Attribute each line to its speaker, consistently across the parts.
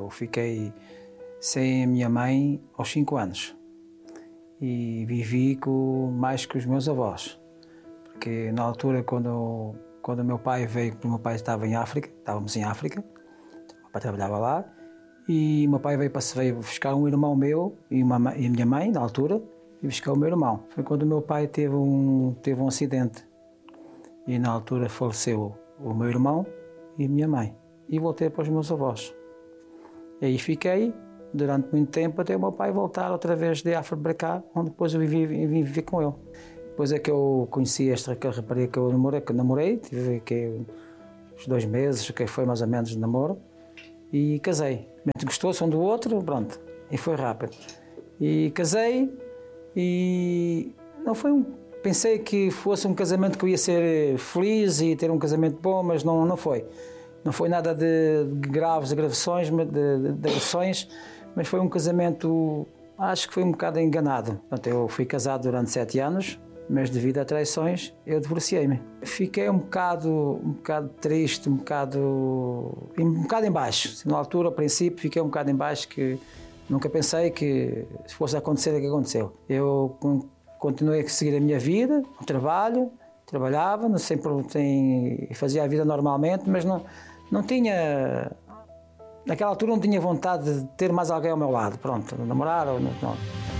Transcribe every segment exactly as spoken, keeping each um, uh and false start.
Speaker 1: eu fiquei sem a minha mãe aos cinco anos e vivi com, mais que os meus avós, porque na altura quando, quando o meu pai veio, porque o meu pai estava em África, estávamos em África, o meu pai trabalhava lá, e o meu pai veio, para, veio buscar um irmão meu e, uma, e a minha mãe, na altura, e buscar o meu irmão. Foi quando o meu pai teve um, teve um acidente e na altura faleceu o meu irmão e a minha mãe. E voltei para os meus avós. E aí fiquei durante muito tempo até o meu pai voltar outra vez de África para cá, onde depois eu vim, vim viver com ele. Depois é que eu conheci esta rapariga que eu namorei, que eu namorei, tive que, uns dois meses, que foi mais ou menos de namoro, e casei. Gostou-se um do outro, pronto, e foi rápido. E casei e não foi um... Pensei que fosse um casamento que eu ia ser feliz e ter um casamento bom, mas não, não foi. Não foi nada de, de graves agressões, de, de, de agressões, mas foi um casamento, acho que foi um bocado enganado. Portanto, eu fui casado durante sete anos, mas devido a traições, eu divorciei-me. Fiquei um bocado, um bocado triste, um bocado, um bocado em baixo. Na altura, ao princípio, fiquei um bocado em baixo, que nunca pensei que fosse acontecer o que aconteceu. Eu continuei a seguir a minha vida, o trabalho, trabalhava, não sempre tem, fazia a vida normalmente, mas não, não tinha, naquela altura não tinha vontade de ter mais alguém ao meu lado, pronto, namorar ou não. não.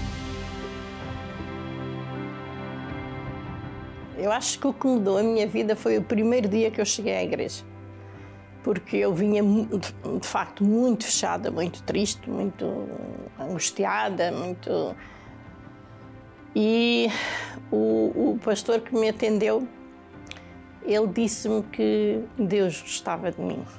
Speaker 2: Eu acho que o que mudou a minha vida foi o primeiro dia que eu cheguei à igreja, porque eu vinha de facto muito fechada, muito triste, muito angustiada, muito... E o, o pastor que me atendeu, ele disse-me que Deus gostava de mim.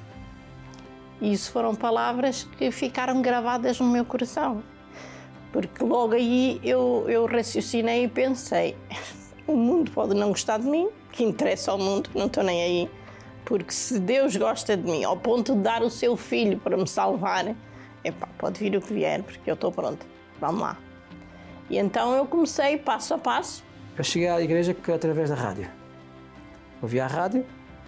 Speaker 2: E isso foram palavras que ficaram gravadas no meu coração. Porque logo aí eu, eu raciocinei e pensei, o mundo pode não gostar de mim, que interessa ao mundo, não estou nem aí. Porque se Deus gosta de mim, ao ponto de dar o seu filho para me salvar, epá, pode vir o que vier, porque eu estou pronta, vamos lá. E então eu comecei passo a passo.
Speaker 1: Eu cheguei à igreja através da rádio. Ouvi a rádio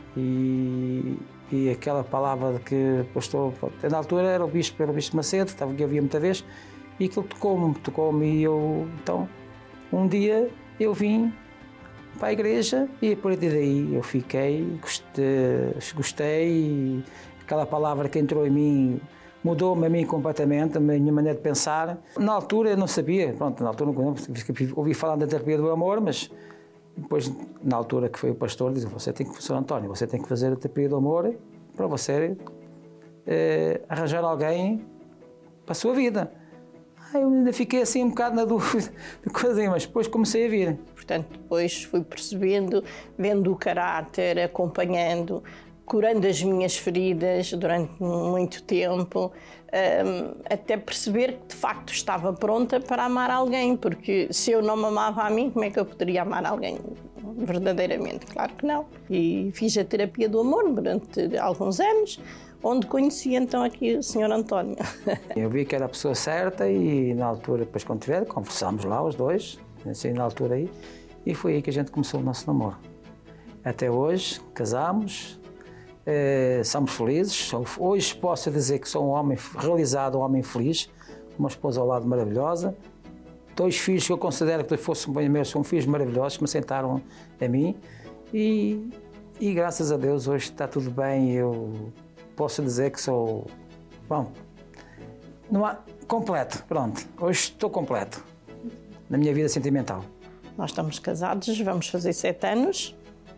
Speaker 1: e, e aquela palavra que o pastor, na altura era o bispo, era o bispo Macedo, estava que eu via muita vez, e aquilo tocou-me, tocou-me e eu, então, um dia eu vim para a igreja e a partir daí eu fiquei, gostei, gostei e aquela palavra que entrou em mim mudou-me a mim completamente, a minha maneira de pensar. Na altura eu não sabia, pronto, na altura não ouvi falar da terapia do amor, mas depois, na altura que foi o pastor, disse, você tem que, senhor António, você tem que fazer a terapia do amor para você eh, arranjar alguém para a sua vida. Ah, eu ainda fiquei assim um bocado na dúvida de coisa, mas depois comecei a vir.
Speaker 2: Portanto, depois fui percebendo, vendo o caráter, acompanhando, curando as minhas feridas durante muito tempo, um, até perceber que de facto estava pronta para amar alguém, porque se eu não me amava a mim, como é que eu poderia amar alguém verdadeiramente? Claro que não. E fiz a terapia do amor durante alguns anos, onde conheci então aqui o senhor António.
Speaker 1: Eu vi que era a pessoa certa e na altura, depois quando tiver, conversámos lá os dois, assim na altura aí, e foi aí que a gente começou o nosso namoro. Até hoje, casámos. Eh, somos felizes. Hoje posso dizer que sou um homem realizado, um homem feliz, uma esposa ao lado maravilhosa, dois filhos que eu considero que fossem bem meus, são filhos maravilhosos que me sentaram a mim e, e graças a Deus hoje está tudo bem. Eu posso dizer que sou, bom, não há, completo, pronto, hoje estou completo na minha vida sentimental.
Speaker 2: Nós estamos casados, vamos fazer sete anos.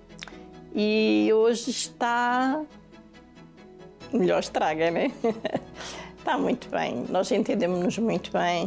Speaker 2: E hoje está melhor estraga, né? Está muito bem, nós entendemos-nos muito bem,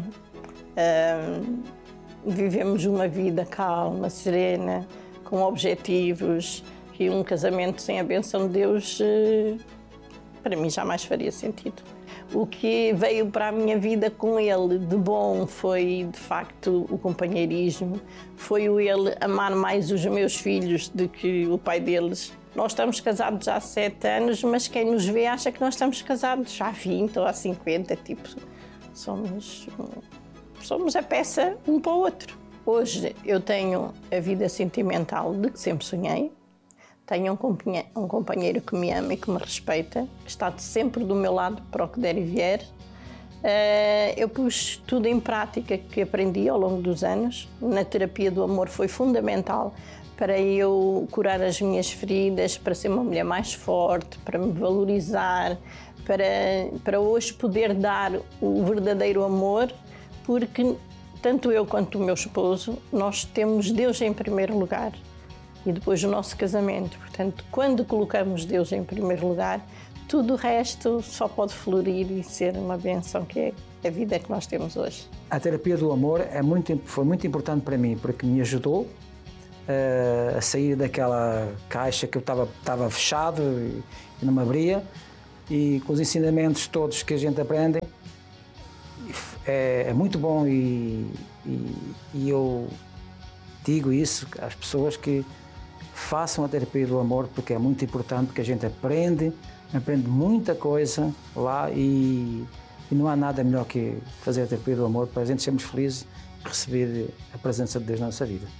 Speaker 2: um, vivemos uma vida calma, serena, com objetivos, e um casamento sem a bênção de Deus, para mim, jamais faria sentido. O que veio para a minha vida com ele de bom foi, de facto, o companheirismo, foi o ele amar mais os meus filhos do que o pai deles. Nós estamos casados há sete anos, mas quem nos vê acha que nós estamos casados há vinte ou há cinquenta, tipo, somos, somos a peça um para o outro. Hoje eu tenho a vida sentimental de que sempre sonhei, tenho um companheiro, um companheiro que me ama e que me respeita, que está sempre do meu lado para o que der e vier. Uh, eu pus tudo em prática que aprendi ao longo dos anos. Na terapia do amor foi fundamental para eu curar as minhas feridas, para ser uma mulher mais forte, para me valorizar, para, para hoje poder dar o verdadeiro amor, porque tanto eu quanto o meu esposo, nós temos Deus em primeiro lugar e depois o nosso casamento. Portanto, quando colocamos Deus em primeiro lugar, tudo o resto só pode florir e ser uma bênção, que é a vida que nós temos hoje.
Speaker 1: A terapia do amor é muito, foi muito importante para mim, porque me ajudou uh, a sair daquela caixa que eu estava, estava fechado e, e não me abria, e com os ensinamentos todos que a gente aprende, é, é muito bom e, e, e eu digo isso às pessoas que façam a terapia do amor, porque é muito importante, porque a gente aprende, aprende muita coisa lá e, e não há nada melhor que fazer a terapia do amor para a gente sermos felizes e receber a presença de Deus na nossa vida.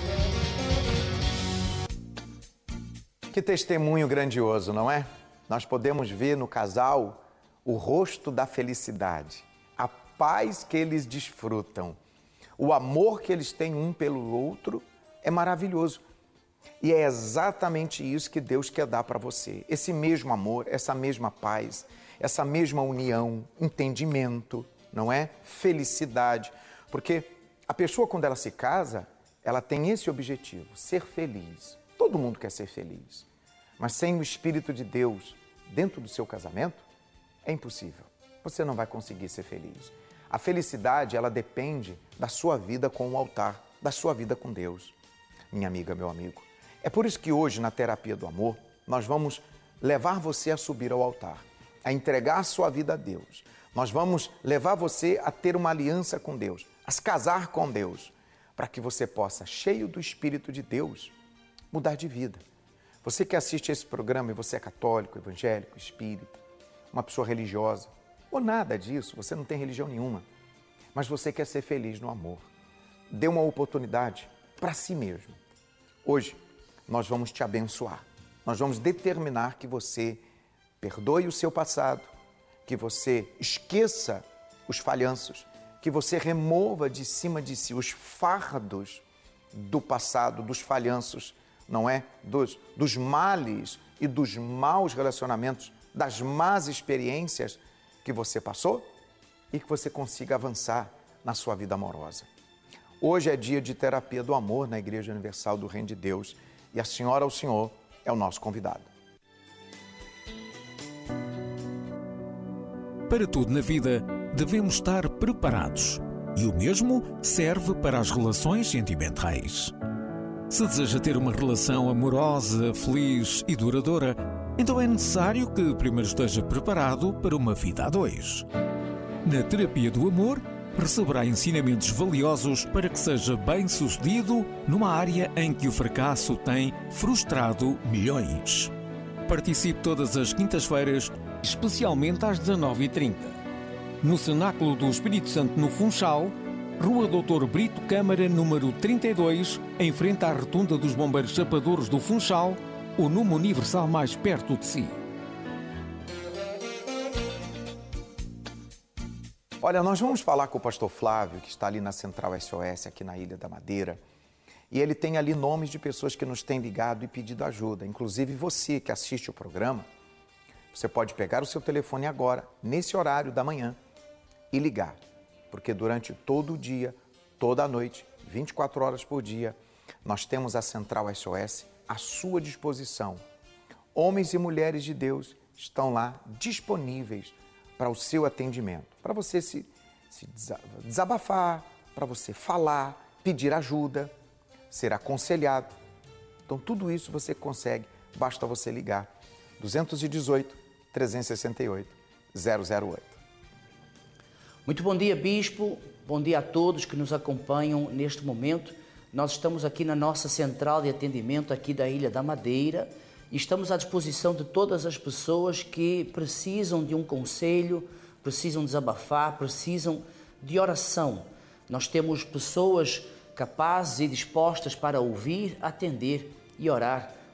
Speaker 3: Que testemunho grandioso, não é? Nós podemos ver no casal o rosto da felicidade, a paz que eles desfrutam, o amor que eles têm um pelo outro é maravilhoso. E é exatamente isso que Deus quer dar para você. Esse mesmo amor, essa mesma paz, essa mesma união, entendimento, não é? Felicidade. Porque a pessoa, quando ela se casa, ela tem esse objetivo, ser feliz. Todo mundo quer ser feliz. Mas sem o Espírito de Deus dentro do seu casamento, é impossível. Você não vai conseguir ser feliz. A felicidade, ela depende da sua vida com o altar, da sua vida com Deus. Minha amiga, meu amigo. É por isso que hoje, na terapia do amor, nós vamos levar você a subir ao altar, a entregar a sua vida a Deus. Nós vamos levar você a ter uma aliança com Deus, a se casar com Deus, para que você possa, cheio do Espírito de Deus, mudar de vida. Você que assiste esse programa e você é católico, evangélico, espírita, uma pessoa religiosa, ou nada disso, você não tem religião nenhuma, mas você quer ser feliz no amor. Dê uma oportunidade para si mesmo. Hoje, nós vamos te abençoar. Nós vamos determinar que você perdoe o seu passado, que você esqueça os falhanços, que você remova de cima de si os fardos do passado, dos falhanços, não é? Dos, dos males e dos maus relacionamentos, das más experiências que você passou e que você consiga avançar na sua vida amorosa. Hoje é dia de terapia do amor na Igreja Universal do Reino de Deus e a senhora ou o senhor é o nosso convidado.
Speaker 4: Para tudo na vida, devemos estar preparados. E o mesmo serve para as relações sentimentais. Se deseja ter uma relação amorosa, feliz e duradoura, então é necessário que primeiro esteja preparado para uma vida a dois. Na terapia do amor, receberá ensinamentos valiosos para que seja bem-sucedido numa área em que o fracasso tem frustrado milhões. Participe todas as quintas-feiras, especialmente às dezanove e trinta. No Cenáculo do Espírito Santo, no Funchal, Rua doutor Brito Câmara, número trinta e dois, em frente à Rotunda dos Bombeiros Chapadores do Funchal, o Numa Universal mais perto de si.
Speaker 3: Olha, nós vamos falar com o pastor Flávio, que está ali na Central S O S, aqui na Ilha da Madeira. E ele tem ali nomes de pessoas que nos têm ligado e pedido ajuda. Inclusive você que assiste o programa, você pode pegar o seu telefone agora, nesse horário da manhã, e ligar. Porque durante todo o dia, toda a noite, vinte e quatro horas por dia, nós temos a Central S O S à sua disposição. Homens e mulheres de Deus estão lá disponíveis para o seu atendimento, para você se, se desabafar, para você falar, pedir ajuda, ser aconselhado. Então tudo isso você consegue, basta você ligar duzentos e dezoito, trezentos e sessenta e oito, zero zero oito.
Speaker 5: Muito bom dia, Bispo. Bom dia a todos que nos acompanham neste momento. Nós estamos aqui na nossa central de atendimento aqui da Ilha da Madeira e estamos à disposição de todas as pessoas que precisam de um conselho, precisam desabafar, precisam de oração. Nós temos pessoas capazes e dispostas para ouvir, atender e orar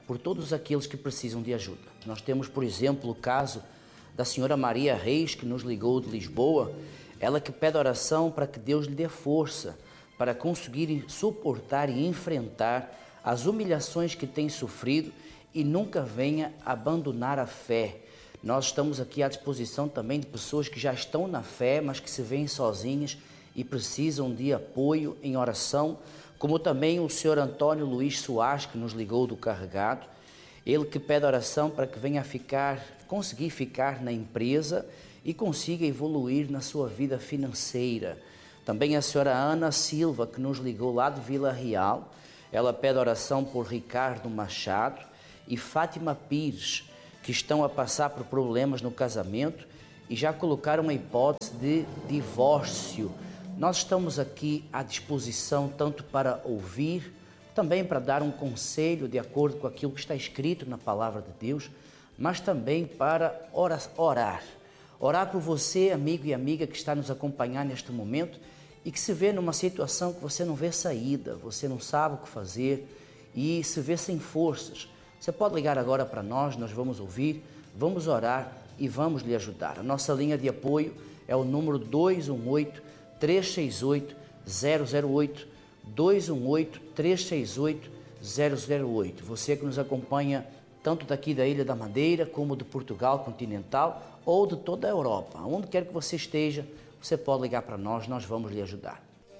Speaker 5: por todos aqueles que precisam de ajuda. Nós temos, por exemplo, o caso da senhora Maria Reis, que nos ligou de Lisboa, ela que pede oração para que Deus lhe dê força para conseguir suportar e enfrentar as humilhações que tem sofrido e nunca venha abandonar a fé. Nós estamos aqui à disposição também de pessoas que já estão na fé, mas que se veem sozinhas e precisam de apoio em oração, como também o senhor Antônio Luiz Soares, que nos ligou do Carregado, ele que pede oração para que venha a ficar, conseguir ficar na empresa e consiga evoluir na sua vida financeira. Também a senhora Ana Silva, que nos ligou lá de Vila Real, ela pede oração por Ricardo Machado e Fátima Pires, que estão a passar por problemas no casamento e já colocaram uma hipótese de divórcio. Nós estamos aqui à disposição tanto para ouvir, também para dar um conselho de acordo com aquilo que está escrito na Palavra de Deus, mas também para orar. Orar por você, amigo e amiga que está nos acompanhando neste momento e que se vê numa situação que você não vê saída, você não sabe o que fazer e se vê sem forças. Você pode ligar agora para nós, nós vamos ouvir, vamos orar e vamos lhe ajudar. A nossa linha de apoio é o número dois um oito, três seis oito, zero zero oito, dois um oito, três seis oito, zero zero oito. Você que nos acompanha tanto daqui da Ilha da Madeira, como de Portugal continental ou de toda a Europa. Onde quer que você esteja, você pode ligar para nós, nós vamos lhe ajudar.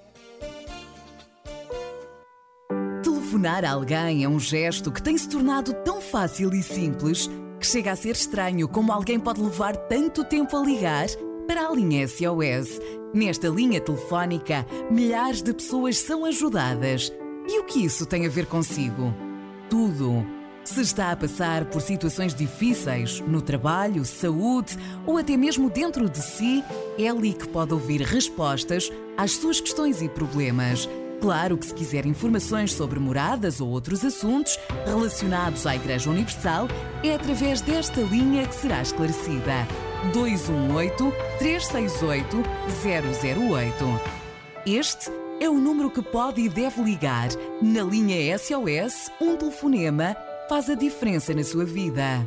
Speaker 6: Telefonar a alguém é um gesto que tem se tornado tão fácil e simples que chega a ser estranho como alguém pode levar tanto tempo a ligar para a linha S O S. Nesta linha telefónica, milhares de pessoas são ajudadas. E o que isso tem a ver consigo? Tudo. Se está a passar por situações difíceis no trabalho, saúde ou até mesmo dentro de si, é ali que pode ouvir respostas às suas questões e problemas. Claro que se quiser informações sobre moradas ou outros assuntos relacionados à Igreja Universal, é através desta linha que será esclarecida. dois um oito, três seis oito, zero zero oito. Este é o número que pode e deve ligar. Na linha S O S, um telefonema faz a diferença na sua vida.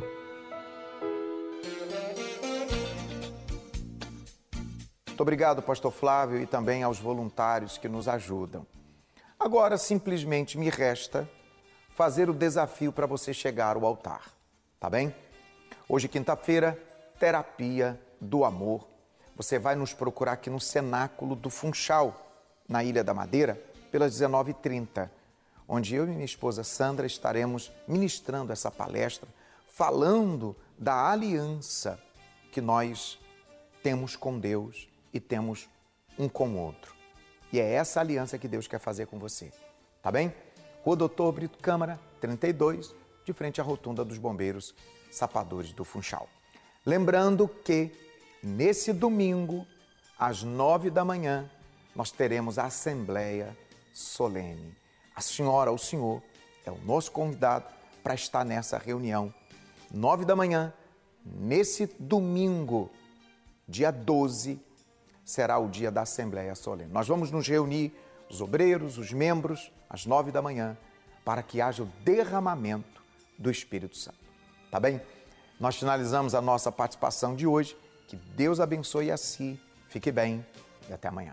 Speaker 3: Muito obrigado, pastor Flávio, e também aos voluntários que nos ajudam. Agora, simplesmente me resta fazer o desafio para você chegar ao altar, tá bem? Hoje, quinta-feira, terapia do amor. Você vai nos procurar aqui no Cenáculo do Funchal, na Ilha da Madeira, pelas dezenove e trinta, onde eu e minha esposa Sandra estaremos ministrando essa palestra, falando da aliança que nós temos com Deus e temos um com o outro. E é essa aliança que Deus quer fazer com você, tá bem? Rua Doutor Brito Câmara, trinta e dois, de frente à rotunda dos bombeiros sapadores do Funchal. Lembrando que nesse domingo, às nove da manhã, nós teremos a Assembleia Solene. A senhora, o senhor, é o nosso convidado para estar nessa reunião. Nove da manhã, nesse domingo, dia doze, será o dia da Assembleia Solene. Nós vamos nos reunir, os obreiros, os membros, às nove da manhã, para que haja o derramamento do Espírito Santo. Tá bem? Nós finalizamos a nossa participação de hoje. Que Deus abençoe a si. Fique bem e até amanhã.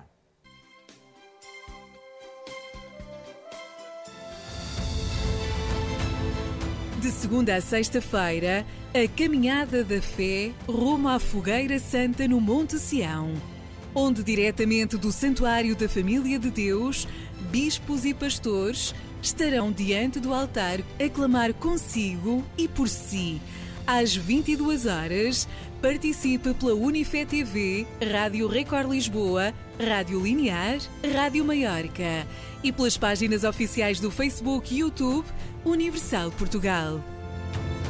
Speaker 6: De segunda a sexta-feira, a Caminhada da Fé rumo à Fogueira Santa no Monte Sião, onde diretamente do Santuário da Família de Deus, bispos e pastores estarão diante do altar a clamar consigo e por si. Às vinte e duas horas, participe pela Unifé T V, Rádio Record Lisboa, Rádio Linear, Rádio Maiorca e pelas páginas oficiais do Facebook e YouTube Universal Portugal.